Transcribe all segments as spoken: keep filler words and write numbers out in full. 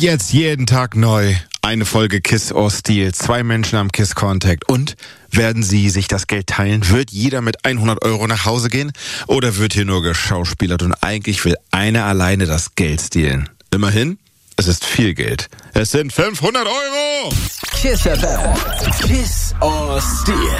Jetzt jeden Tag neu. Eine Folge Kiss or Steal. Zwei Menschen am Kiss Contact. Und werden sie sich das Geld teilen? Wird jeder mit hundert Euro nach Hause gehen? Oder wird hier nur geschauspielert und eigentlich will einer alleine das Geld stehlen? Immerhin, es ist viel Geld. Es sind fünfhundert Euro! Kiss F M. Kiss or Steal.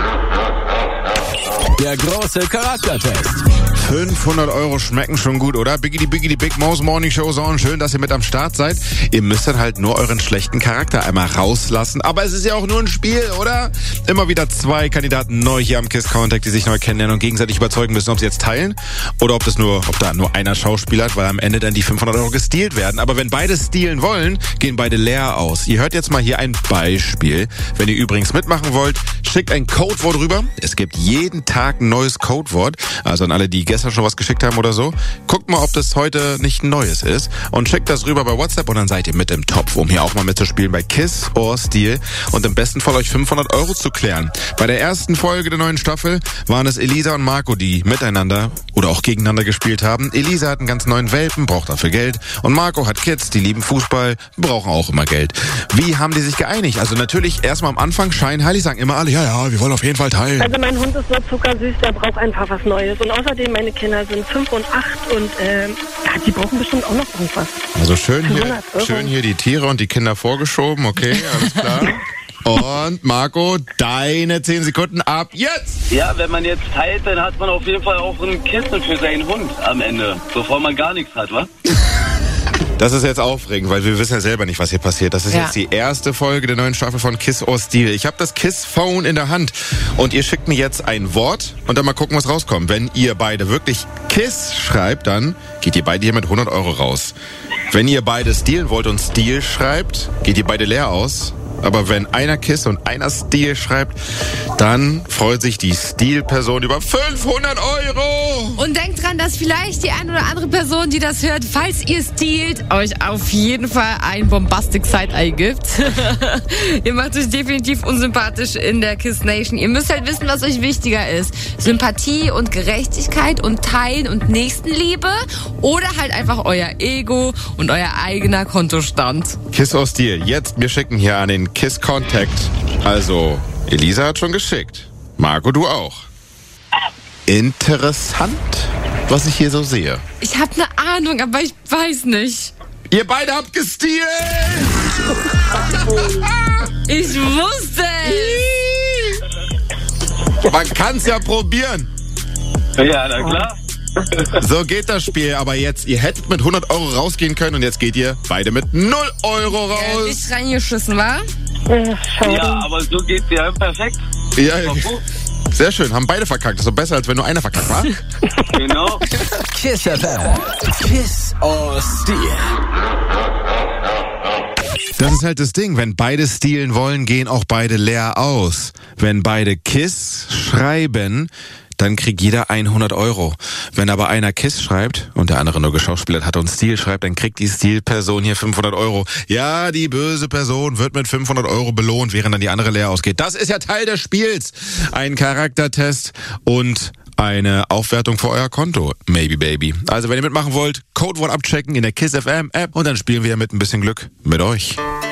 Der große Charaktertest. fünfhundert Euro schmecken schon gut, oder? Biggity Biggity Big Mouse Morning Show on. Schön, dass ihr mit am Start seid. Ihr müsst dann halt nur euren schlechten Charakter einmal rauslassen. Aber es ist ja auch nur ein Spiel, oder? Immer wieder zwei Kandidaten neu hier am Kiss Contact, die sich neu kennenlernen und gegenseitig überzeugen müssen, ob sie jetzt teilen oder ob das nur, ob da nur einer Schauspieler hat, weil am Ende dann die fünfhundert Euro gestealt werden. Aber wenn beide stehlen wollen, gehen beide leer aus. Ihr hört jetzt mal hier ein Beispiel. Wenn ihr übrigens mitmachen wollt, schickt ein Codewort rüber. Es gibt jeden Tag ein neues Codewort. Also an alle, die gestern schon was geschickt haben oder so. Guckt mal, ob das heute nicht ein neues ist und schickt das rüber bei WhatsApp und dann seid ihr mit im Topf, um hier auch mal mitzuspielen bei Kiss or Steal und im besten Fall euch fünfhundert Euro zu klären. Bei der ersten Folge der neuen Staffel waren es Elisa und Marco, die miteinander oder auch gegeneinander gespielt haben. Elisa hat einen ganz neuen Welpen, braucht dafür Geld und Marco hat Kids, die lieben Fußball, brauchen auch immer Geld. Wie haben die sich geeinigt? Also natürlich erstmal am Anfang scheinheilig, sagen immer alle, ja, ja, wir wollen auf jeden Fall teilen. Also mein Hund ist so zuckersüß, der braucht einfach was Neues. Und außerdem, meine Kinder sind fünf und acht und ähm, ja, die brauchen bestimmt auch noch irgendwas. Also schön hier, schön hier die Tiere und die Kinder vorgeschoben, okay, alles klar. Und Marco, deine zehn Sekunden ab jetzt! Ja, wenn man jetzt teilt, dann hat man auf jeden Fall auch ein Kissen für seinen Hund am Ende, bevor man gar nichts hat, wa? Das ist jetzt aufregend, weil wir wissen ja selber nicht, was hier passiert. Das ist ja. jetzt die erste Folge der neuen Staffel von Kiss or Steal. Ich habe das Kiss-Phone in der Hand und ihr schickt mir jetzt ein Wort und dann mal gucken, was rauskommt. Wenn ihr beide wirklich Kiss schreibt, dann geht ihr beide hier mit hundert Euro raus. Wenn ihr beide stehlen wollt und Steal schreibt, geht ihr beide leer aus. Aber wenn einer Kiss und einer Steal schreibt, dann freut sich die Steal-Person über fünfhundert Euro. Und denkt dran, dass vielleicht die eine oder andere Person, die das hört, falls ihr stealt, euch auf jeden Fall ein Bombastic Side-Eye gibt. Ihr macht euch definitiv unsympathisch in der Kiss Nation. Ihr müsst halt wissen, was euch wichtiger ist. Sympathie und Gerechtigkeit und Teilen und Nächstenliebe oder halt einfach euer Ego und euer eigener Kontostand. Kiss or Steal. Jetzt, wir schicken hier an den Kiss Contact. Also, Elisa hat schon geschickt. Marco, du auch. Interessant, was ich hier so sehe. Ich habe eine Ahnung, aber ich weiß nicht. Ihr beide habt gestealt! Ich wusste es! Man kann's ja probieren. Ja, na klar. So geht das Spiel, aber jetzt, ihr hättet mit hundert Euro rausgehen können und jetzt geht ihr beide mit null Euro raus. Ja, nicht reingeschissen, wa? Ja, aber so geht's ja perfekt. Ja, sehr schön, haben beide verkackt. Das ist doch besser, als wenn nur einer verkackt war. Genau. Kiss F M. Kiss or Steal. Das ist halt das Ding, wenn beide stehlen wollen, gehen auch beide leer aus. Wenn beide Kiss schreiben, dann kriegt jeder hundert Euro. Wenn aber einer Kiss schreibt und der andere nur geschauspielert hat und Steal schreibt, dann kriegt die Steal-Person hier fünfhundert Euro. Ja, die böse Person wird mit fünfhundert Euro belohnt, während dann die andere leer ausgeht. Das ist ja Teil des Spiels. Ein Charaktertest und eine Aufwertung für euer Konto. Maybe Baby. Also wenn ihr mitmachen wollt, Codewort abchecken in der Kiss F M App und dann spielen wir mit ein bisschen Glück mit euch.